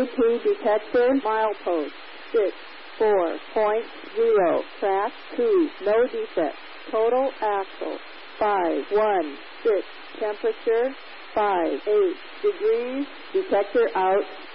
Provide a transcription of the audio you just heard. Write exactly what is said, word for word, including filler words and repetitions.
two detector, milepost six four point zero, track two, no defect, total axle five one six, temperature five eight degrees, detector out.